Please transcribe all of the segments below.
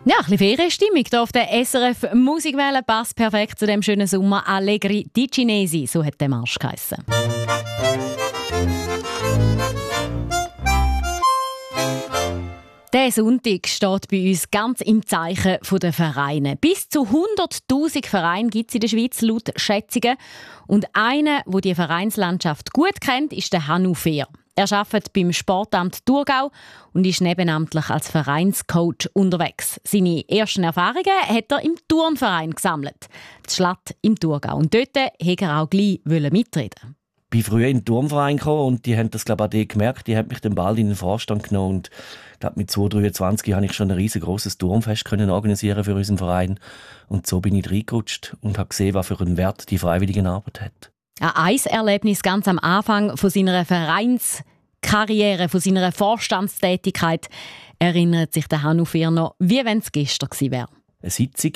Ja, ein bisschen Ferienstimmung hier auf der SRF Musikwelle passt perfekt zu dem schönen Sommer. Allegri di Cinesi, so hat der Marsch geheissen. Der Sonntag steht bei uns ganz im Zeichen der Vereine. Bis zu 100'000 Vereine gibt es in der Schweiz laut Schätzungen. Und einer, der die Vereinslandschaft gut kennt, ist der Hannu Fehr. Er arbeitet beim Sportamt Thurgau und ist nebenamtlich als Vereinscoach unterwegs. Seine ersten Erfahrungen hat er im Turnverein gesammelt, das Schlatt im Thurgau. Und dort wollte er auch gleich mitreden. Ich bin früher in den Turnverein gekommen und die haben das, glaube ich, gemerkt. Die haben mich dann bald in den Vorstand genommen und glaub, mit 223 habe ich schon ein riesengroßes Turnfest können organisieren für unseren Verein. Und so bin ich reingerutscht und habe gesehen, was für einen Wert die Freiwilligenarbeit hat. Ein Erlebnis ganz am Anfang von seiner Vereinskarriere, von seiner Vorstandstätigkeit, erinnert sich der Hannu Fehr noch, wie wenn es gestern gewesen wäre. Eine Sitzung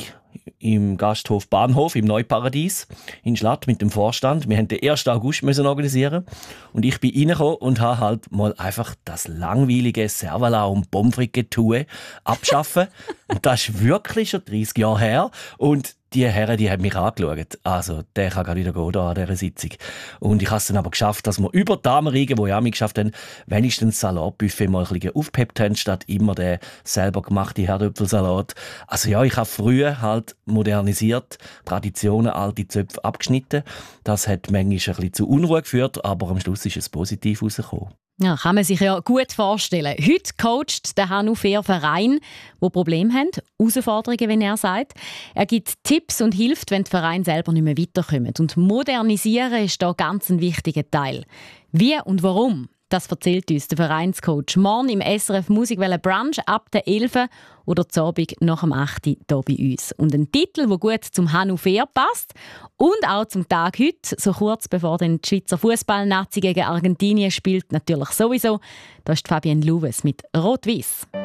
im Gasthof Bahnhof im Neuparadies in Schlatt mit dem Vorstand. Wir mussten den 1. August organisieren und ich bin reingekommen und habe halt mal einfach das langweilige Servala und Pommes frites abschaffen. Und das ist wirklich schon 30 Jahre her. Und die Herren, die haben mich angeschaut. Also, der kann gerade wieder gehen da an dieser Sitzung. Und ich habe es dann aber geschafft, dass wir über die Damenriege, die ja mich geschafft haben, wenigstens das Salatbuffet mal ein bisschen aufgepeppt haben, statt immer den selber gemachten Herdöpfelsalat. Also ja, ich habe früher halt modernisiert, Traditionen, alte Zöpfe abgeschnitten. Das hat manchmal ein bisschen zu Unruhe geführt, aber am Schluss ist es positiv rausgekommen. Ja, kann man sich ja gut vorstellen. Heute coacht der Hannu Fehr Vereine, die Probleme haben, Herausforderungen, wie er sagt. Er gibt Tipps und hilft, wenn die Vereine selber nicht mehr weiterkommen. Und modernisieren ist da ganz ein wichtiger Teil. Wie und warum? Das erzählt uns der Vereinscoach morgen im SRF Musikwelle Brunch ab der 11 oder zu Abend nach dem 8 hier bei uns. Und ein Titel, der gut zum Hannu Fehr passt und auch zum Tag heute, so kurz bevor die Schweizer Fußballnazi gegen Argentinien spielt, natürlich sowieso. Da ist Fabienne Louwes mit Rot-Weiss.